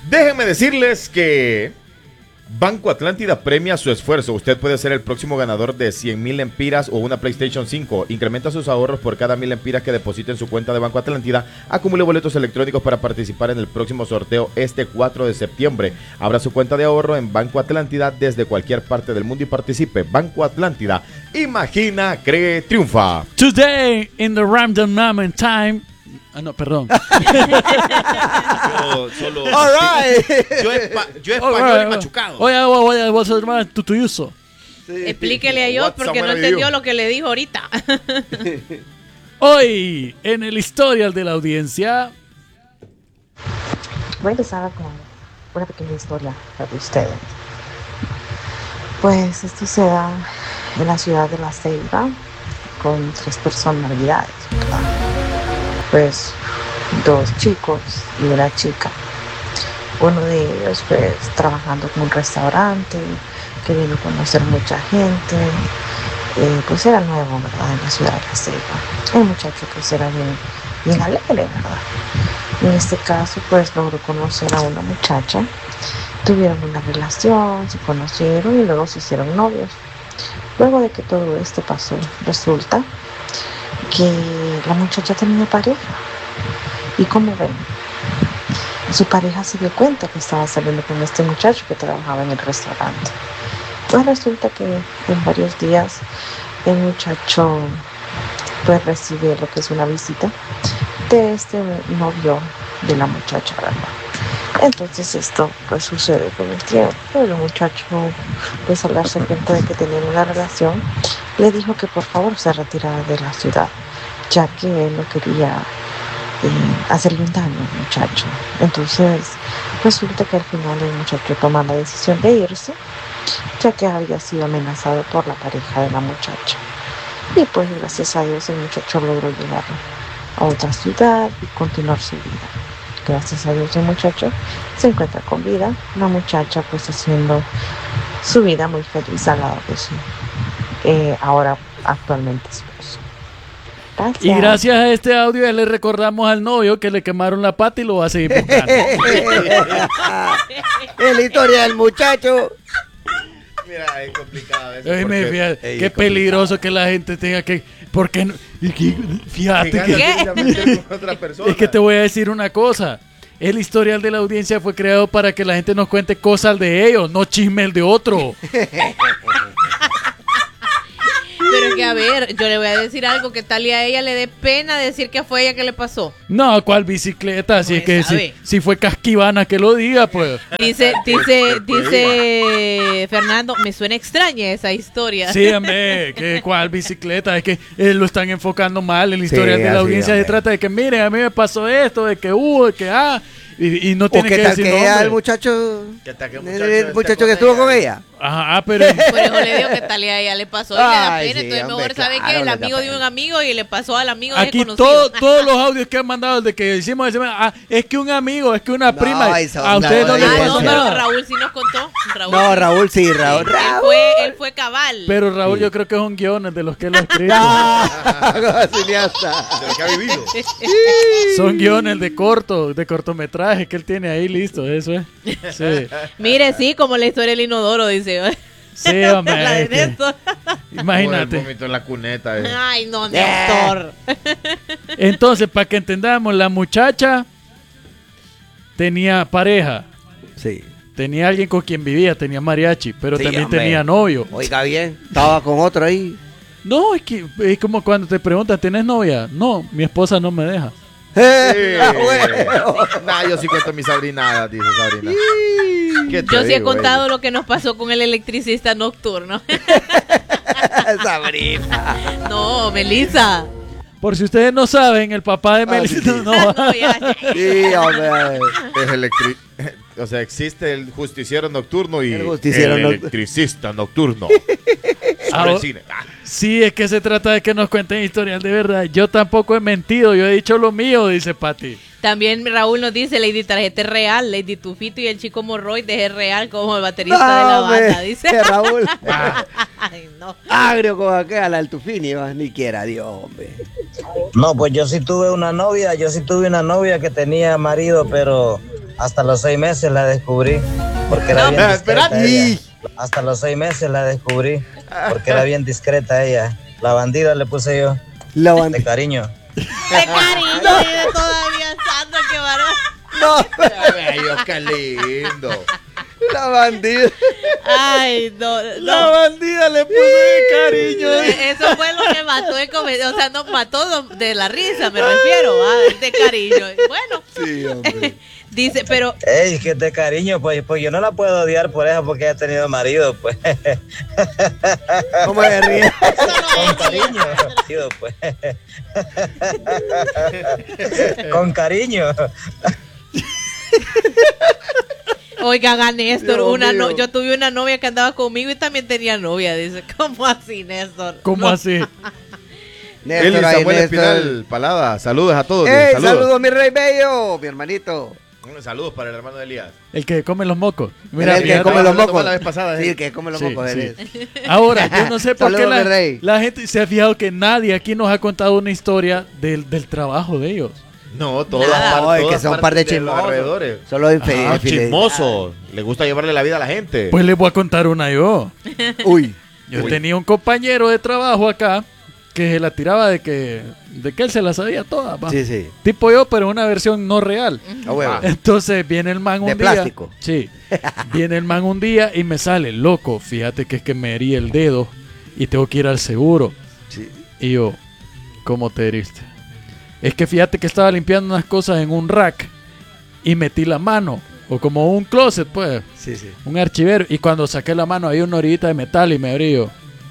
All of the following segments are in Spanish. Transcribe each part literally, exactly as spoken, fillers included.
Déjenme decirles que Banco Atlántida premia su esfuerzo. Usted puede ser el próximo ganador de cien mil lempiras o una PlayStation cinco. Incrementa sus ahorros por cada mil lempiras que deposite en su cuenta de Banco Atlántida. Acumule boletos electrónicos para participar en el próximo sorteo este cuatro de septiembre. Abra su cuenta de ahorro en Banco Atlántida desde cualquier parte del mundo y participe. Banco Atlántida. Imagina, cree, triunfa. Today in the random moment time. Ah, no, perdón. Yo solo. All right. Yo, espa, yo español right. y machucado. Oye, oye, oye, vos hermano, tu tuyuso. Explíquele a yo porque no entendió lo que le dijo ahorita. Hoy, en el historial de la audiencia. Voy a empezar con una pequeña historia para ustedes. Pues esto se da en la ciudad de La Ceiba con tres personalidades, ¿verdad? Pues dos chicos y una chica. Uno de ellos pues trabajando en un restaurante, queriendo conocer mucha gente, eh, pues era nuevo, ¿verdad? En la ciudad de La Ceiba. El muchacho pues era bien, bien alegre, ¿verdad? En este caso pues logró conocer a una muchacha, tuvieron una relación, se conocieron y luego se hicieron novios. Luego de que todo esto pasó, resulta que la muchacha tenía pareja. Y como ven, su pareja se dio cuenta que estaba saliendo con este muchacho que trabajaba en el restaurante. Pues resulta que en varios días el muchacho pues recibe lo que es una visita de este novio de la muchacha, ¿verdad? Entonces esto pues sucede con el tiempo. El muchacho pues al darse cuenta de que tenían una relación le dijo que por favor se retirara de la ciudad, ya que él no quería eh, hacerle un daño al muchacho. Entonces resulta que al final el muchacho toma la decisión de irse, ya que había sido amenazado por la pareja de la muchacha. Y pues gracias a Dios el muchacho logró llegar a otra ciudad y continuar su vida. Gracias a Dios el muchacho se encuentra con vida, la muchacha pues haciendo su vida muy feliz al lado de su eh, ahora actualmente esposo. Gracias. Y gracias a este audio ya le recordamos al novio que le quemaron la pata y lo va a seguir buscando. Es la historia del muchacho. Mira, es complicado eso. Ay, me, fíjate, Ey, qué es peligroso que la gente tenga que... ¿Por qué no? Y que- Fíjate Que que... ganas de ir a meter con otra persona. Es que te voy a decir una cosa. El historial de la audiencia fue creado para que la gente nos cuente cosas de ellos, no chismes de otro. Pero que a ver, yo le voy a decir algo, que tal y a ella le dé pena decir que fue ella que le pasó. No, ¿cuál bicicleta? Si No es que si, sabe. si fue Casquivana que lo diga, pues. Dice, dice, dice Fernando, me suena extraña esa historia. Sí, hombre, que cuál bicicleta, es que eh, lo están enfocando mal en la historia Sí, de la así, audiencia. Se hombre. trata de que, miren, a mí me pasó esto, de que hubo, de que ah, y, y no ¿O tiene qué que tal decir que nombre. era el muchacho, ¿Qué tal que el el, muchacho el está muchacho con que estuvo ella? con ella? Ajá, pero Por eso le digo que tal y a ella le pasó y le da Ay, pena. sí, Entonces hombre, mejor sabe claro, que el le da amigo de un pena. amigo y le pasó al amigo aquí desconocido. todo, todos los audios que han mandado de que hicimos ese, ah, es que un amigo, es que una No, prima, eso a no, ustedes no, no, les Ah, no, pasó no, pero nada. Raúl sí nos contó. Raúl No, sí. Raúl sí, Raúl. Él Raúl. fue, él fue cabal. Pero Raúl yo creo que es un guion de los que él ha escrito. Ah, cineasta. De lo que ha vivido. Son guiones de corto, de cortometraje que él tiene ahí listo, eso es. Sí, Mire, sí, como la historia del inodoro, dice. sí, hombre. La de es que- Néstor. imagínate. Vomito en la cuneta. eh. Ay, no, Néstor. Entonces, para que entendamos, la muchacha tenía pareja, Sí. tenía alguien con quien vivía, tenía mariachi, pero Sí, también hombre. tenía novio. Oiga bien, estaba con otro ahí. No, es que es como cuando te preguntan, ¿tienes novia? No, mi esposa no me deja. Eh, ah, bueno. Nah, yo sí cuento mis sabrinadas, dice Sabrina. ¿Qué te Yo sí he digo, contado eh? lo que nos pasó con el electricista nocturno. Sabrina. No, Melissa. Por si ustedes no saben, el papá de Ah, Melissa sí, sí. no, No, ya. Sí, hombre. Es electri... O sea, existe el justiciero nocturno y El justiciero el noc- electricista nocturno. Ah, Sobre el o- cine. Ah, Sí, es que se trata de que nos cuenten historias de verdad. Yo tampoco he mentido, yo he dicho lo mío, dice Pati. También Raúl nos dice, Lady Tarjeta es real, Lady Tufito y el chico Morroide es real como el baterista No, de la hombre, banda, dice. que Raúl. Ay, no. Agrio con aquella, la Altufini, va, ni quiera Dios, hombre. No, pues yo sí tuve una novia, yo sí tuve una novia que tenía marido, pero Hasta los seis meses la descubrí porque era No, bien discreta espérate. ella. Hasta los seis meses la descubrí porque era bien discreta ella. La bandida le puse yo. La De bandida. cariño. De cariño, dice todavía, Sandra, qué bárbaro. No, Ay, Dios, qué lindo. la bandida. Ay, no, La no. bandida le puso de cariño. Eso fue lo que mató el comediante. O sea, no mató de la risa, me refiero, ¿va? De cariño. Bueno, Sí, hombre. dice, pero Ey, que de cariño, pues, pues yo no la puedo odiar por eso porque ella ha tenido marido, pues. ¿Cómo se ríe? Con cariño. Marido, pues. Con cariño. oigan a Néstor, Dios una no- mío. yo tuve una novia que andaba conmigo y también tenía novia. Dice, ¿cómo así, Néstor? ¿Cómo No. así? Néstor, Eli ahí, Samuel Néstor. Espinal Palada, saludos a todos. ¡Ey, saludos. saludos, mi rey bello! Mi hermanito. Saludos para el hermano de Elías. El que come los mocos. Mira, el que fíjate. come estaba los hablando mocos. la vez pasada, Sí, ¿eh? el que come los Sí, mocos. sí. él es. Ahora, yo no sé por qué Saludos, mi la, rey. la gente se ha fijado que nadie aquí nos ha contado una historia del, del trabajo de ellos. No, todas Nada. par- No, es que todas son un par de partes los chismosos. alrededores. Solo infeliz. Ah, chismoso. Le gusta llevarle la vida a la gente. Pues les voy a contar una yo. Uy. Yo Uy. tenía un compañero de trabajo acá que se la tiraba de que, de que él se la sabía toda. pa. Sí, sí. Tipo yo, pero una versión no real. A huevo. Entonces viene el man un De día. plástico. Sí. Viene el man un día y me sale, loco, fíjate que es que me herí el dedo y tengo que ir al seguro. Sí. Y yo, ¿cómo te heriste? Es que fíjate que estaba limpiando unas cosas en un rack y metí la mano, o como un closet, pues, Sí, sí. un archivero. Y cuando saqué la mano había una orillita de metal y me abrí.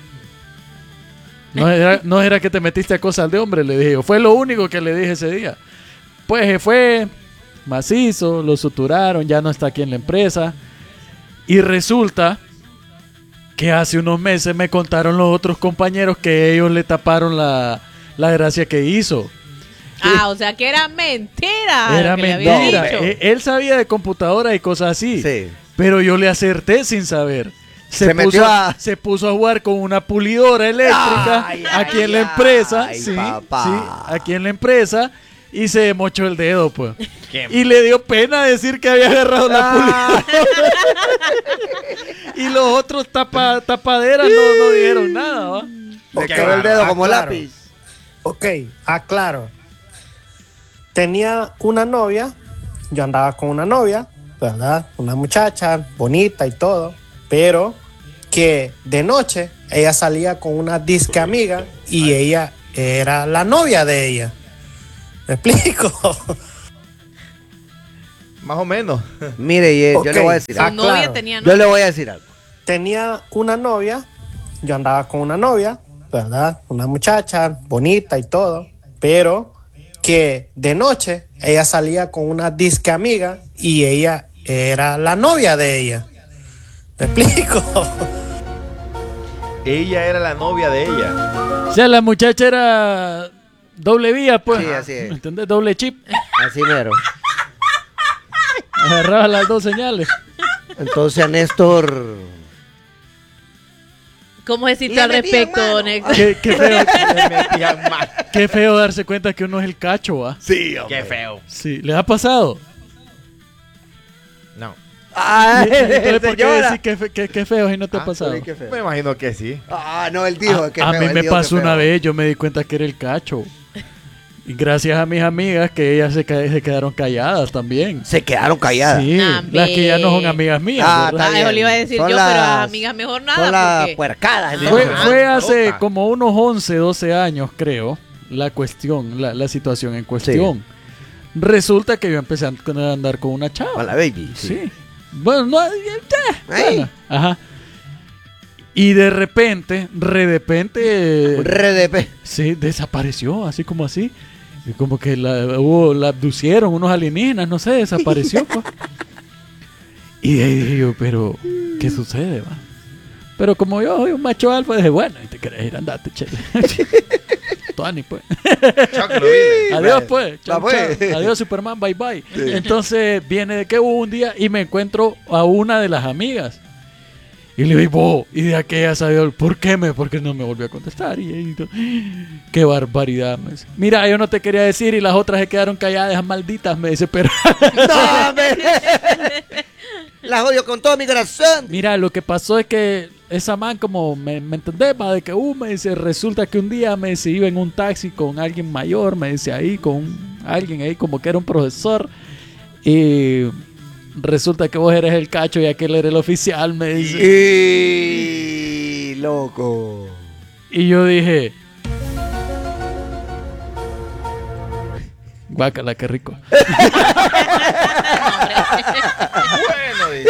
No era, no era que te metiste a cosas de hombre, le dije yo. Fue lo único que le dije ese día. Pues se fue macizo, lo suturaron, ya no está aquí en la empresa. Y resulta que hace unos meses me contaron los otros compañeros que ellos le taparon la, la gracia que hizo. Ah, o sea que era mentira. Era lo que le había mentira. dicho. E- Él sabía de computadora y cosas así. Sí. Pero yo le acerté sin saber. Se, Se puso, metió a- se puso a jugar con una pulidora eléctrica Ay, aquí ay, en la empresa. ay, sí, papá. sí, aquí en la empresa. Y se mochó el dedo, pues. Qué Y le dio pena decir que había agarrado la Ah. pulidora. Y los otros tapa, tapaderas no, no dijeron nada, ¿va? Le Ok, quedó el dedo como aclaro. lápiz. Ok, aclaro. Tenía una novia, yo andaba con una novia, ¿verdad? Una muchacha bonita y todo, pero que de noche ella salía con una disque amiga y ella era la novia de ella. ¿Me explico? Más o menos. Mire, y, eh, yo Ok. le voy a decir Su Ah, algo. novia claro. tenía Yo novia. le voy a decir algo. Tenía una novia, yo andaba con una novia, ¿verdad? Una muchacha bonita y todo, pero que de noche ella salía con una disque amiga y ella era la novia de ella. ¿Me explico? Ella era la novia de ella. O sea, la muchacha era doble vía, pues. Sí, así es. ¿Me entendés? Doble chip. Así mero. Agarraba las dos señales. Entonces a Néstor. ¿Cómo decirte Le al metían respecto, mano. Néstor? Qué, qué feo, Le metían más. qué feo darse cuenta que uno es el cacho, ¿va? Sí, hombre. Qué feo. Sí, ¿les ha pasado? No. Ay, Entonces, ¿por qué señora. decir que, fe- que- que feo si no te ha Ah, pasado? sí, qué feo. Me imagino que sí. Ah, no, él dijo a que a feo, mí él me dijo que pasó una feo. vez, yo me di cuenta que era el cacho. Y gracias a mis amigas que ellas se, ca- se quedaron calladas también. Se quedaron calladas. Sí, Amén. las que ya no son amigas mías. Ah, ¿verdad? está Ah, bien. eso le iba a decir Son yo, pero a las- amigas mejor Son nada. las Porque... puercadas. Fue, entonces. Ah, fue hace loca. como unos once, doce años, creo, la cuestión, la, la situación en cuestión. Resulta que yo empecé a andar con una chava. Con la baby. Sí. Bueno, no. eh, eh, Ahí. bueno, ajá. Y de repente, re de repente, Un R D P. sí, desapareció, así como así. Y como que la, hubo, la abducieron unos alienígenas, no sé, desapareció. Pues. Y de ahí dije yo, pero, ¿qué sucede, va? Pero como yo soy un macho alfa, dije, bueno, y te querés ir, andate, che. Tuani, pues. Choclo, Vile. Adiós, pues. Chau, Va, pues. chau. Adiós, Superman. Bye, bye. Entonces viene de que hubo un día y me encuentro a una de las amigas. Y le digo, vos, y de aquella salió, ¿por qué me? Porque no me volvió a contestar. Y, y qué barbaridad, me dice. Mira, yo no te quería decir y las otras se quedaron calladas, esas malditas, me dice, pero... No, me... Las odio con todo mi corazón. Mira, lo que pasó es que esa man como, ¿me, me entendés? Va de que, uh, me dice, resulta que un día me dice, iba en un taxi con alguien mayor, me dice, ahí, con alguien ahí como que era un profesor. Y... resulta que vos eres el cacho y aquel era el oficial, me dice. Y loco. Y yo dije, guácala, qué rico. Bueno, dice.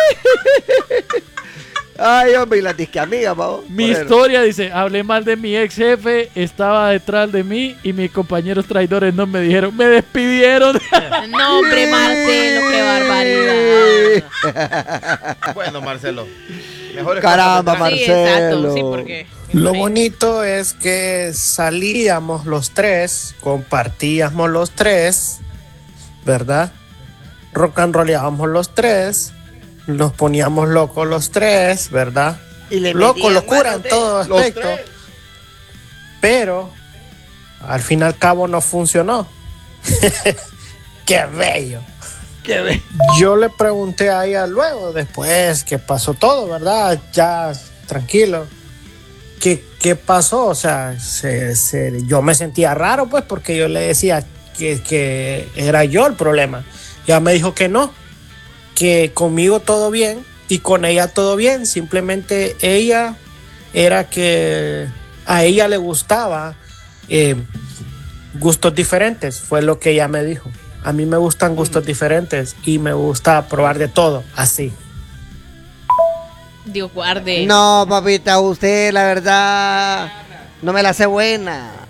Ay, hombre, y la disque amiga, pavo. Mi historia dice, hablé mal de mi ex jefe, estaba detrás de mí y mis compañeros traidores no me dijeron, me despidieron. No, hombre, Marcelo, qué barbaridad. Bueno, Marcelo. Mejor Caramba, escapar Sí, Marcelo. exacto, sí, porque... Lo bonito es que salíamos los tres, compartíamos los tres, ¿verdad? Rock and rollábamos los tres, nos poníamos locos los tres, ¿verdad? Y le Loco, metían locura mano en de- todo Los aspecto. tres. Pero al fin y al cabo no funcionó. Qué bello. Qué be- Yo le pregunté a ella luego, después que pasó todo, ¿verdad? Ya tranquilo. ¿Qué, qué pasó? O sea, se- se- yo me sentía raro, pues, porque yo le decía que, que era yo el problema. Ya me dijo que no, que conmigo todo bien y con ella todo bien. Simplemente ella era que a ella le gustaba eh, gustos diferentes, fue lo que ella me dijo. A mí me gustan gustos diferentes y me gusta probar de todo, así. Dios guarde. No, papita, usted, la verdad, no me la hace buena.